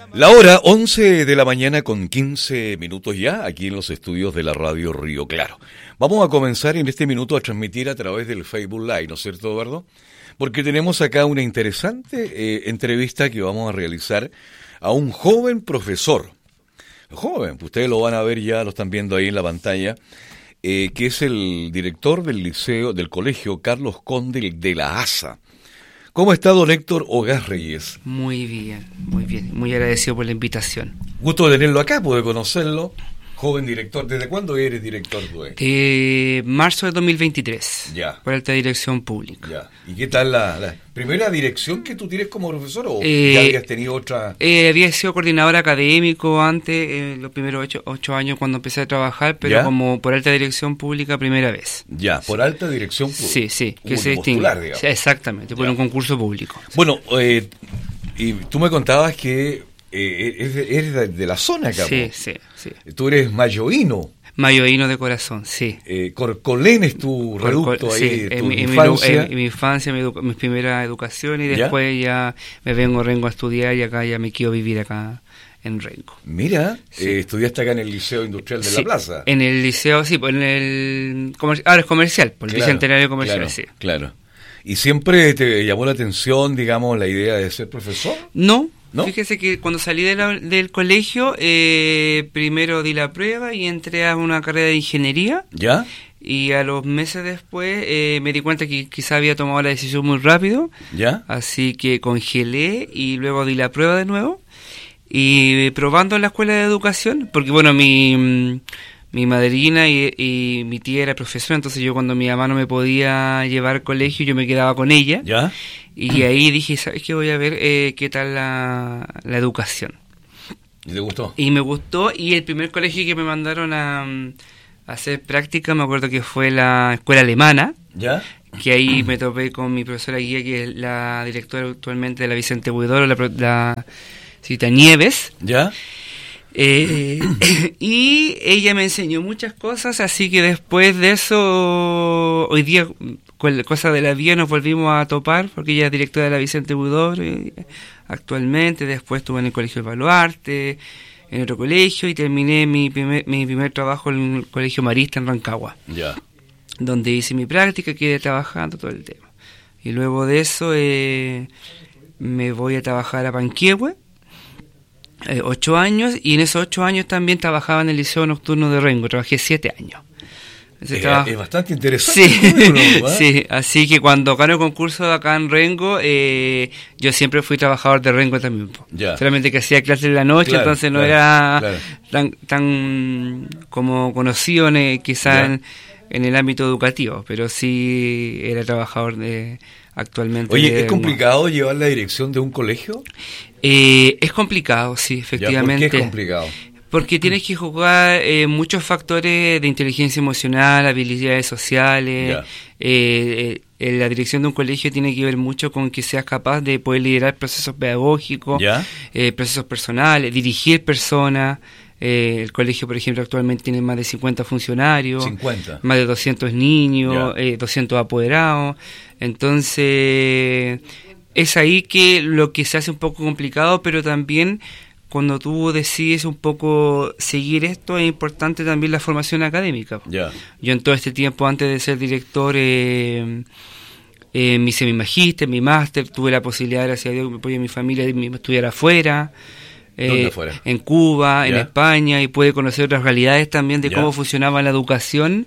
La hora 11 de la mañana con 15 minutos ya, aquí en los estudios de la radio Río Claro. Vamos a comenzar en este minuto a transmitir a través del Facebook Live, ¿no es cierto, Eduardo? Porque tenemos acá una interesante entrevista que vamos a realizar a un joven profesor. Joven, ustedes lo van a ver ya, lo están viendo ahí en la pantalla, que es el director del liceo, del colegio Carlos Conde de la ASA. ¿Cómo está don Héctor Ogaz Reyes? Muy bien, muy agradecido por la invitación. Gusto de tenerlo acá, poder conocerlo. Joven director, ¿desde cuándo eres director tú? Marzo de 2023, ya. por alta dirección pública. Ya. ¿Y qué tal la primera dirección que tú tienes como profesor o ya habías tenido otra? Había sido coordinador académico antes, los primeros 8 años cuando empecé a trabajar, pero ¿ya? Como por alta dirección pública primera vez. Ya, por alta dirección pública. Sí, que se distingue. Sí, exactamente, por un concurso público. Bueno, y tú me contabas que eres de la zona acá. Sí. Tú eres mayoíno. Mayoíno de corazón, sí. Corcolén es tu reducto ahí, sí, tu infancia. En mi infancia, mi primera educación y después ya me vengo a Rengo a estudiar y acá ya me quiero vivir acá en Rengo. Mira, estudiaste acá en el Liceo Industrial de la Plaza. En el liceo, sí, en el ahora es comercial, por el Bicentenario Comercial, claro, sí. Claro. ¿Y siempre te llamó la atención, digamos, la idea de ser profesor? No. ¿No? Fíjese que cuando salí del colegio, primero di la prueba y entré a una carrera de ingeniería. ¿Ya? Y a los meses después me di cuenta que quizá había tomado la decisión muy rápido. ¿Ya? Así que congelé y luego di la prueba de nuevo. Y probando en la escuela de educación, porque bueno, mi madrina y mi tía era profesora, entonces yo cuando mi mamá no me podía llevar al colegio, yo me quedaba con ella. ¿Ya? Y ahí dije, ¿sabes qué? Voy a ver qué tal la educación. ¿Y te gustó? Y me gustó, y el primer colegio que me mandaron a hacer práctica, me acuerdo que fue la escuela alemana. ¿Ya? Que ahí me topé con mi profesora guía, que es la directora actualmente de la Vicente Huidoro, la Cita Nieves. ¿Ya? Y ella me enseñó muchas cosas, así que después de eso, hoy día, con la cosa de la vida, nos volvimos a topar, porque ella es directora de la Vicente Huidoro actualmente. Después estuve en el Colegio del Baluarte, en otro colegio, y terminé mi primer trabajo en el Colegio Marista en Rancagua. Ya. Donde hice mi práctica, quedé trabajando todo el tema. Y luego de eso me voy a trabajar a Panquehue, 8 años, y en esos 8 años también trabajaba en el Liceo Nocturno de Rengo, trabajé 7 años. Es bastante interesante. Sí, así que cuando gané el concurso acá en Rengo, yo siempre fui trabajador de Rengo también. Ya. Solamente que hacía clases en la noche, claro, entonces no era tan como conocido quizá en el ámbito educativo, pero sí era trabajador actualmente. Oye, ¿es complicado llevar la dirección de un colegio? Es complicado, sí, efectivamente. ¿Por qué es complicado? Porque tienes que jugar muchos factores de inteligencia emocional, habilidades sociales. La dirección de un colegio tiene que ver mucho con que seas capaz de poder liderar procesos pedagógicos, procesos personales, dirigir personas. El colegio, por ejemplo, actualmente tiene más de 50 funcionarios, 50. Más de 200 niños, 200 apoderados. Entonces, es ahí que lo que se hace un poco complicado, pero también cuando tú decides un poco seguir esto, es importante también la formación académica. Yo en todo este tiempo, antes de ser director, me hice mi magíster, mi máster, tuve la posibilidad, gracias a Dios, me apoyé a mi familia, de estudiar afuera. ¿Dónde afuera? En Cuba, en España, y pude conocer otras realidades también de cómo funcionaba la educación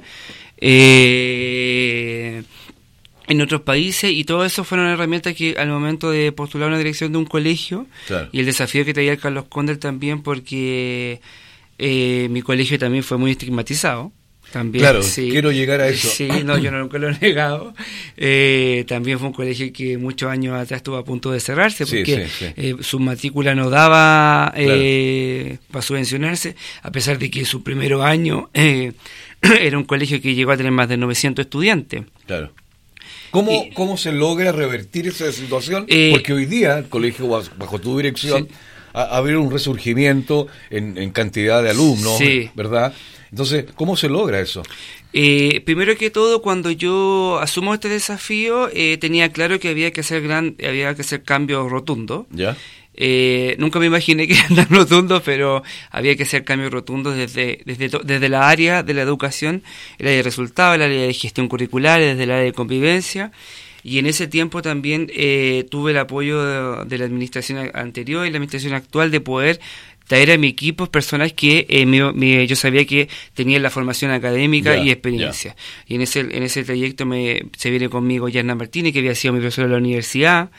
en otros países, y todo eso fueron herramientas que al momento de postular una dirección de un colegio, y el desafío que traía el Carlos Conde también, porque mi colegio también fue muy estigmatizado. También, claro, quiero llegar a eso. Sí, no, yo nunca lo he negado. También fue un colegio que muchos años atrás estuvo a punto de cerrarse, porque su matrícula no daba para subvencionarse, a pesar de que su primer año era un colegio que llegó a tener más de 900 estudiantes. Claro. ¿Cómo se logra revertir esa situación? Porque hoy día el colegio, bajo tu dirección, ha habido un resurgimiento en cantidad de alumnos, ¿verdad? Entonces, ¿cómo se logra eso? Primero que todo, cuando yo asumo este desafío, tenía claro que había que hacer cambios rotundos. Nunca me imaginé que eran tan rotundos, pero había que hacer cambios rotundos desde la área de la educación, el área de resultados, el área de gestión curricular, desde el área de convivencia. Y en ese tiempo también tuve el apoyo de la administración anterior y la administración actual de poder traer a mi equipo personas que yo sabía que tenían la formación académica y experiencia. Y en ese trayecto se viene conmigo Yarna Martínez, que había sido mi profesor de la universidad,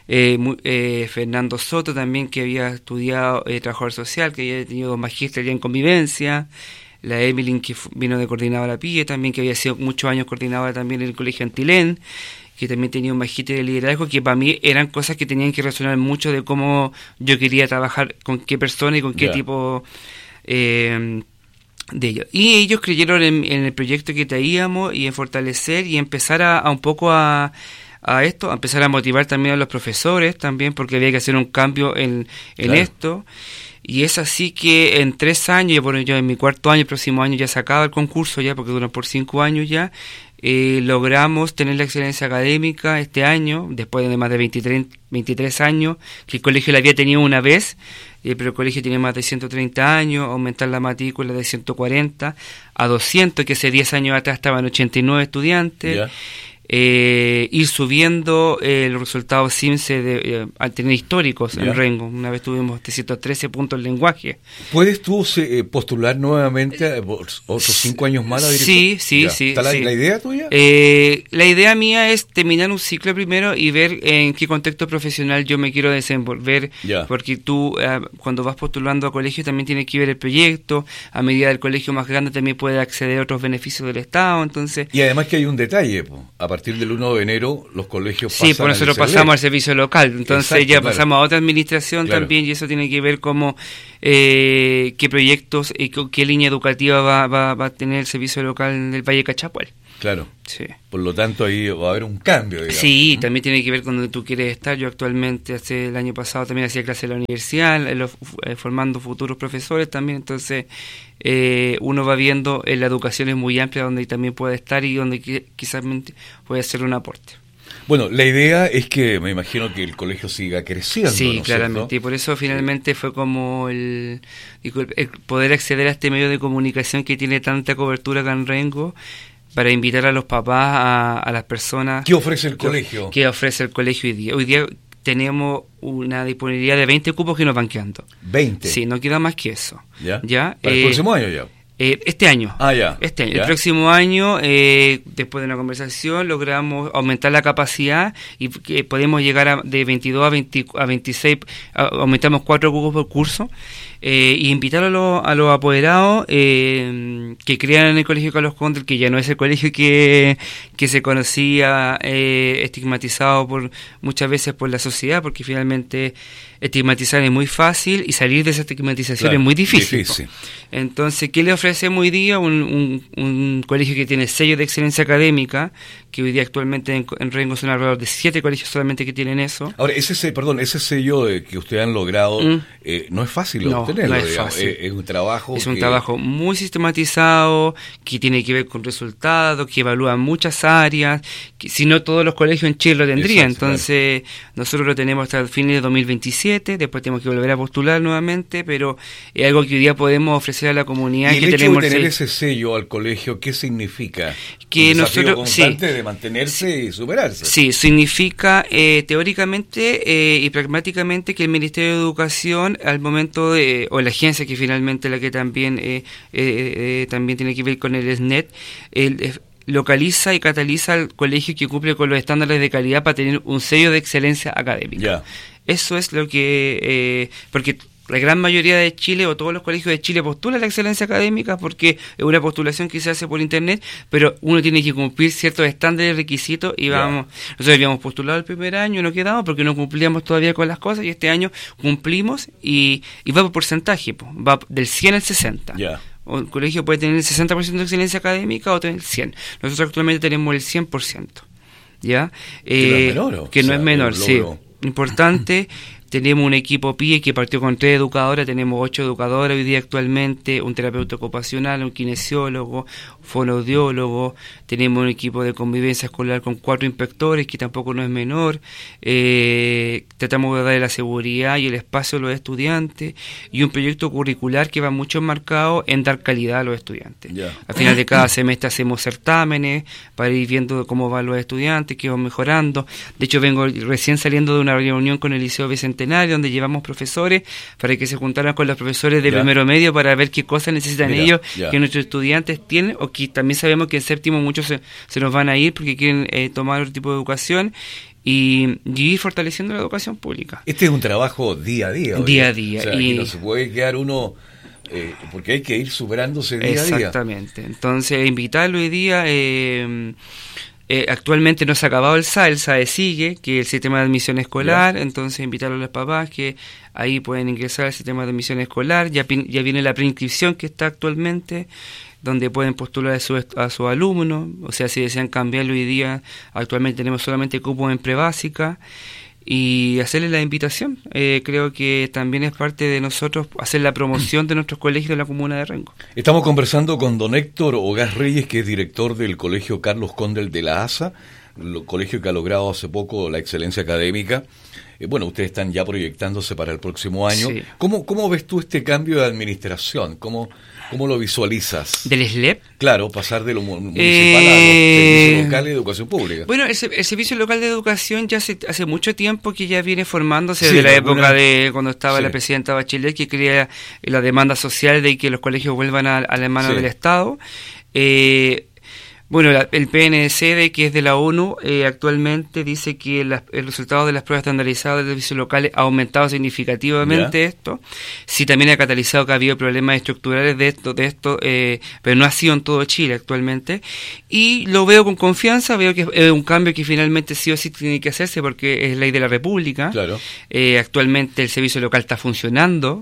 Fernando Soto también, que había estudiado trabajador social, que había tenido 2 magísteres ya en convivencia, la Emily, que vino de coordinadora PIE también, que había sido muchos años coordinadora también en el Colegio Antilén, que también tenía un magíster de liderazgo, que para mí eran cosas que tenían que resonar mucho de cómo yo quería trabajar, con qué persona y con qué tipo de ellos. Y ellos creyeron en el proyecto que traíamos y en fortalecer y empezar a un poco a esto, a empezar a motivar también a los profesores también, porque había que hacer un cambio en esto. Y es así que en 3 años, yo en mi 4º año, el próximo año ya se acaba el concurso ya, porque duran por 5 años ya, logramos tener la excelencia académica este año, después de más de 23 años, que el colegio la había tenido una vez, pero el colegio tiene más de 130 años, aumentar la matrícula de 140 a 200, que hace 10 años atrás estaban 89 estudiantes. Ir subiendo los resultados CIMSE al tener históricos en Rengo. Una vez tuvimos 313 puntos en lenguaje. ¿Puedes tú postular nuevamente otros 5 años más a director? Sí. ¿Está la idea tuya? La idea mía es terminar un ciclo primero y ver en qué contexto profesional yo me quiero desenvolver, porque tú cuando vas postulando a colegio también tienes que ver el proyecto, a medida del colegio más grande también puedes acceder a otros beneficios del Estado, entonces... Y además que hay un detalle, a partir del 1 de enero los colegios pasan por nosotros pasamos al servicio local, entonces pasamos a otra administración también, y eso tiene que ver cómo qué proyectos y qué línea educativa va a tener el servicio local del Valle Cachapual. Claro. Sí. Por lo tanto, ahí va a haber un cambio, digamos. Sí, también tiene que ver con donde tú quieres estar. Yo actualmente, el año pasado, también hacía clase en la universidad, formando futuros profesores también. Entonces, uno va viendo, la educación es muy amplia, donde también puede estar y donde quizás puede hacer un aporte. Bueno, la idea es que me imagino que el colegio siga creciendo. Sí, ¿no? claramente, y por eso finalmente fue como el poder acceder a este medio de comunicación que tiene tanta cobertura acá en Rengo, para invitar a los papás, a las personas... ¿Qué ofrece el colegio? ¿Qué ofrece el colegio hoy día? Hoy día tenemos una disponibilidad de 20 cupos que nos van quedando. ¿20? Sí, no queda más que eso. ¿Ya? ¿Para el próximo año ya? Este año. Este año. El próximo año, después de una conversación, logramos aumentar la capacidad y podemos llegar de 22 a 26, aumentamos 4 cupos por curso, y invitar a los apoderados que crean en el Colegio Carlos Condel, que ya no es el colegio que se conocía, estigmatizado muchas veces por la sociedad, porque finalmente estigmatizar es muy fácil y salir de esa estigmatización es muy difícil. Entonces, ¿qué le ofrecemos hoy día? Un colegio que tiene sello de excelencia académica, que hoy día actualmente en Rengo son alrededor de 7 colegios solamente que tienen eso. Ahora, ese sello que ustedes han logrado, no es fácil obtenerlo. No es fácil. Es un trabajo. Es un trabajo muy sistematizado, que tiene que ver con resultados, que evalúa muchas áreas, que si no todos los colegios en Chile lo tendrían. Entonces, nosotros lo tenemos hasta el fin de 2027, después tenemos que volver a postular nuevamente, pero es algo que hoy día podemos ofrecer a la comunidad. ¿Y el hecho de tener ese sello al colegio, qué significa? Que un desafío nosotros constante de mantenerse y superarse. Sí, significa teóricamente y pragmáticamente que el Ministerio de Educación, al momento o la agencia que finalmente la que también tiene que ver con el SNET, localiza y cataliza al colegio que cumple con los estándares de calidad para tener un sello de excelencia académica. Eso es lo que... porque la gran mayoría de Chile o todos los colegios de Chile postulan la excelencia académica porque es una postulación que se hace por internet, pero uno tiene que cumplir ciertos estándares y requisitos y nosotros habíamos postulado el primer año y no quedamos porque no cumplíamos todavía con las cosas, y este año cumplimos y va por porcentaje, va del 100 al 60. O el colegio puede tener el 60% de excelencia académica o tener el 100%. Nosotros actualmente tenemos el 100%. Que no es menor, sí. Importante, tenemos un equipo PIE que partió con 3 educadoras, tenemos 8 educadoras hoy día actualmente, un terapeuta ocupacional, un kinesiólogo, fonoaudiólogo, tenemos un equipo de convivencia escolar con 4 inspectores, que tampoco no es menor, tratamos de darle la seguridad y el espacio a los estudiantes, y un proyecto curricular que va mucho enmarcado en dar calidad a los estudiantes. Al final de cada semestre hacemos certámenes para ir viendo cómo van los estudiantes, qué van mejorando. De hecho, vengo recién saliendo de una reunión con el Liceo Bicentenario, donde llevamos profesores para que se juntaran con los profesores de primero medio para ver qué cosas necesitan ellos que nuestros estudiantes tienen, o que también sabemos que en séptimo muchos se nos van a ir porque quieren tomar otro tipo de educación, y ir fortaleciendo la educación pública. Este es un trabajo día a día. Día a día. O sea, y no se puede quedar uno, porque hay que ir superándose día a día. Exactamente. Entonces, invitarlo hoy día... actualmente no se ha acabado el SAE sigue, que es el sistema de admisión escolar, entonces invitar a los papás que ahí pueden ingresar al sistema de admisión escolar, ya viene la preinscripción que está actualmente, donde pueden postular a su alumno, o sea, si desean cambiarlo hoy día, actualmente tenemos solamente cupos en prebásica, y hacerle la invitación. Creo que también es parte de nosotros hacer la promoción de nuestros colegios de la comuna de Rengo. Estamos conversando con don Héctor Ogás Reyes, que es director del Colegio Carlos Condel de la ASA, colegio que ha logrado hace poco la excelencia académica. Bueno, ustedes están ya proyectándose para el próximo año. Sí. ¿Cómo ves tú este cambio de administración? ¿Cómo lo visualizas? ¿Del SLEP? Claro, pasar de lo municipal a los servicios locales de educación pública. Bueno, el servicio local de educación ya hace mucho tiempo que ya viene formándose, desde la época de cuando estaba la presidenta Bachelet, que crea la demanda social de que los colegios vuelvan a las manos del Estado. Bueno, el PNCD, que es de la ONU, actualmente dice que el resultado de las pruebas estandarizadas de servicios locales ha aumentado significativamente esto. Sí, también ha catalizado que ha habido problemas estructurales de esto, pero no ha sido en todo Chile actualmente. Y lo veo con confianza, veo que es un cambio que finalmente sí o sí tiene que hacerse porque es ley de la República. Claro. Actualmente el servicio local está funcionando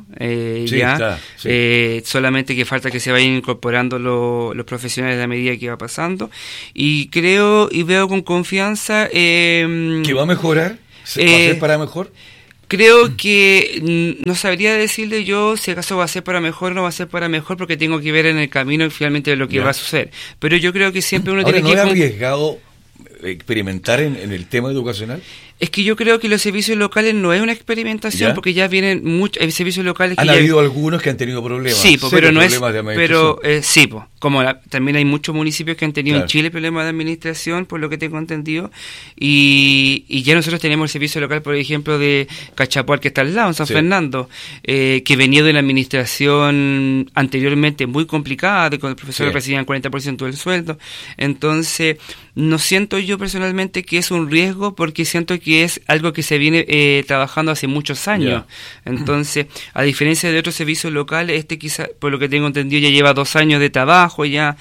solamente que falta que se vayan incorporando los profesionales a medida que va pasando. Y creo y veo con confianza ¿que va a mejorar? ¿Va a ser para mejor? Creo que no sabría decirle yo si acaso va a ser para mejor o no va a ser para mejor, porque tengo que ver en el camino finalmente lo que va a suceder. Pero yo creo que siempre uno tiene que... ¿No es arriesgado experimentar en el tema educacional? Es que yo creo que los servicios locales no es una experimentación, porque ya vienen muchos servicios locales que han habido algunos que han tenido problemas. Sí, pero no es, pero como también hay muchos municipios que han tenido en Chile problemas de administración, por lo que tengo entendido, y ya nosotros tenemos el servicio local, por ejemplo, de Cachapual, que está al lado, en San Fernando, que venía de una administración anteriormente muy complicada, de cuando el profesor recibía el 40% del sueldo. Entonces, no siento yo personalmente que es un riesgo, porque siento que es algo que se viene trabajando hace muchos años. Entonces, a diferencia de otros servicios locales, quizá, por lo que tengo entendido, ya lleva 2 años de trabajo, ya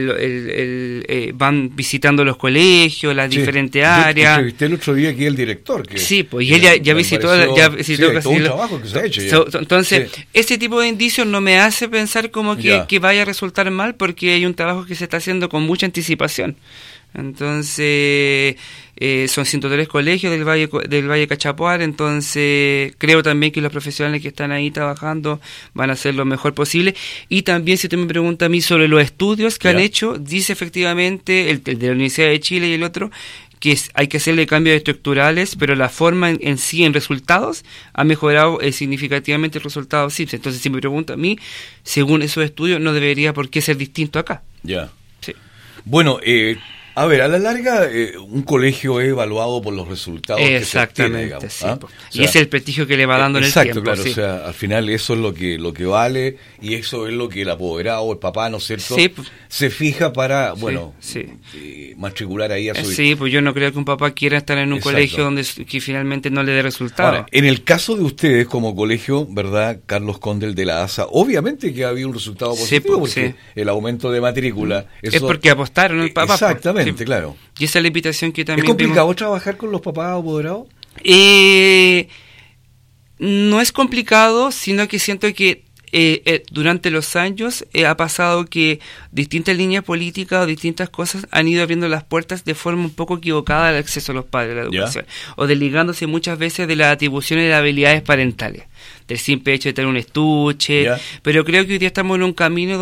van visitando los colegios, las diferentes áreas. Yo entrevisté el otro día aquí el director. Pues y él ya visitó casi todo un trabajo que se ha hecho. Entonces, ese tipo de indicios no me hace pensar como que vaya a resultar mal, porque hay un trabajo que se está haciendo con mucha anticipación. Entonces, son 103 colegios del Valle Cachapual, entonces creo también que los profesionales que están ahí trabajando van a hacer lo mejor posible. Y también, si usted me pregunta a mí sobre los estudios que han hecho, dice efectivamente el de la Universidad de Chile y el otro, que hay que hacerle cambios estructurales, pero la forma en sí, en resultados, ha mejorado significativamente el resultado CIPSE. Entonces, si me pregunta a mí, según esos estudios, no debería por qué ser distinto acá. Sí. Bueno, a ver, a la larga, un colegio es evaluado por los resultados que se obtiene, digamos, sí, o sea, y ese es el prestigio que le va dando en el tiempo. Claro, o sea, al final eso es lo que vale, y eso es lo que el apoderado, el papá, ¿no es cierto?, se fija para, matricular ahí a su hijo. Sí, pues yo no creo que un papá quiera estar en un colegio donde que finalmente no le dé resultados. Ahora, en el caso de ustedes como colegio, ¿verdad?, Carlos Condel de la ASA, obviamente que ha habido un resultado positivo, porque el aumento de matrícula... Eso, es porque apostaron el papá. Exactamente, claro. Y esa es la invitación que también... ¿Es complicado trabajar con los papás apoderados? No es complicado, sino que siento que durante los años ha pasado que distintas líneas políticas o distintas cosas han ido abriendo las puertas de forma un poco equivocada al acceso a los padres a la educación, o desligándose muchas veces de las atribuciones de las habilidades parentales, del simple hecho de tener un estuche, pero creo que hoy día estamos en un camino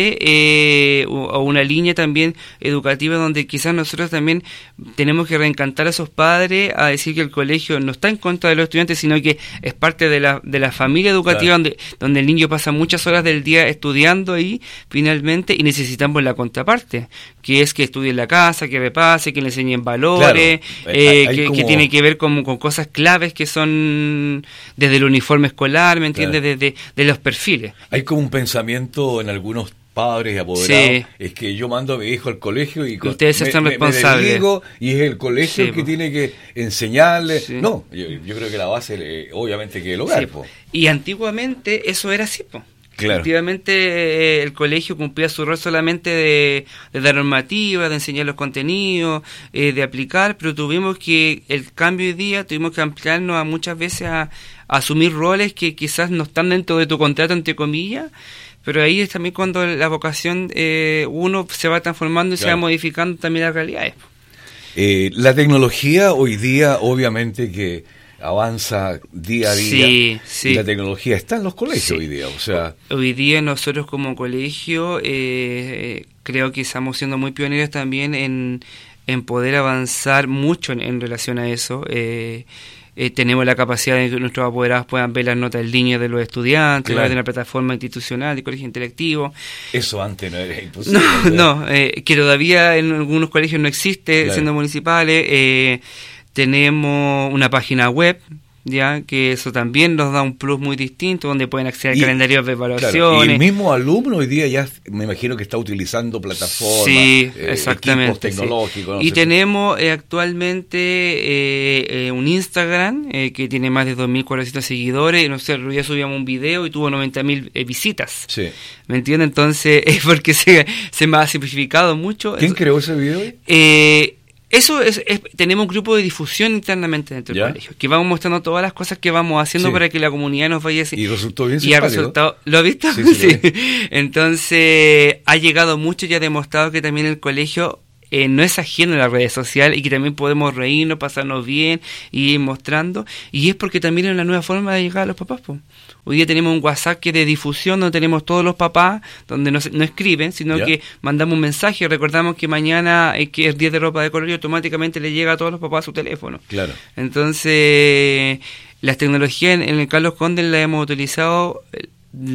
donde, o una línea también educativa, donde quizás nosotros también tenemos que reencantar a esos padres a decir que el colegio no está en contra de los estudiantes, sino que es parte de la familia educativa, donde el niño pasa muchas horas del día estudiando ahí, finalmente, y necesitamos la contraparte, que es que estudie en la casa, que repase, que le enseñen valores, que tiene que ver con cosas claves que son desde el uniforme escolar, ¿me entiendes? De los perfiles. Hay como un pensamiento en algunos padres y apoderados, es que yo mando a mi hijo al colegio y ustedes están responsables. Me desligo, y es el colegio el que tiene que enseñarle. No, yo creo que la base, obviamente, que el hogar. Y antiguamente eso era así, Claro. Efectivamente, el colegio cumplía su rol solamente de dar normativa, de enseñar los contenidos, de aplicar, pero tuvimos que, el cambio hoy día, tuvimos que ampliarnos a muchas veces a asumir roles que quizás no están dentro de tu contrato, entre comillas, pero ahí es también cuando la vocación uno se va transformando y se va modificando también las realidades. La tecnología hoy día, obviamente que avanza día a día, y la tecnología está en los colegios hoy día, o sea... Hoy día nosotros como colegio creo que estamos siendo muy pioneros también en poder avanzar mucho en relación a eso. Tenemos la capacidad de que nuestros apoderados puedan ver las notas en línea de los estudiantes, de una plataforma institucional de colegio interactivo. Eso antes no era imposible. Que todavía en algunos colegios no existe, siendo municipales. Tenemos una página web, que eso también nos da un plus muy distinto, donde pueden acceder al calendario de evaluaciones. Y el mismo alumno hoy día ya me imagino que está utilizando plataformas, exactamente, equipos tecnológicos. Y tenemos actualmente un Instagram que tiene más de 2.400 seguidores. No sé, ya subíamos un video y tuvo 90.000 visitas. ¿Me entiendes? Entonces es porque se me ha simplificado mucho. ¿Quién creó ese video? Eso tenemos un grupo de difusión internamente dentro del colegio, que vamos mostrando todas las cosas que vamos haciendo para que la comunidad nos vaya así. Y resultó bien simpático. ¿Lo has visto? Sí. Entonces, ha llegado mucho y ha demostrado que también el colegio no es ajeno a las redes sociales y que también podemos reírnos, pasarnos bien y ir mostrando. Y es porque también es una nueva forma de llegar a los papás, Hoy día tenemos un WhatsApp que es de difusión, donde tenemos todos los papás, donde no escriben, sino que mandamos un mensaje, recordamos que mañana que es día de ropa de color y automáticamente le llega a todos los papás a su teléfono. Entonces, las tecnologías en el Carlos Conde las hemos utilizado